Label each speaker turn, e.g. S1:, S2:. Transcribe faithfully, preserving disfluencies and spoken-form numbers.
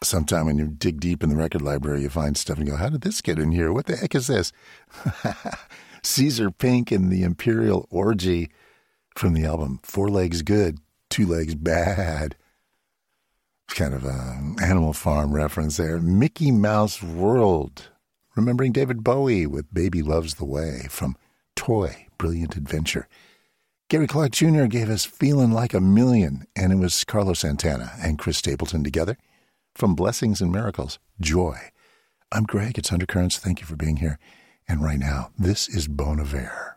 S1: sometime when you dig deep in the record library, you find stuff and you go, how did this get in here? What the heck is this? Caesar Pink and the Imperial Orgy from the album Four Legs Good, Two Legs Bad. It's kind of an Animal Farm reference there. Mickey Mouse World, remembering David Bowie with Baby Loves the Way from Toy, Brilliant Adventure. Gary Clark Junior gave us Feeling Like a Million, and it was Carlos Santana and Chris Stapleton together from Blessings and Miracles, Joy. I'm Greg, it's Undercurrents. Thank you for being here. And right now, this is Bon Iver.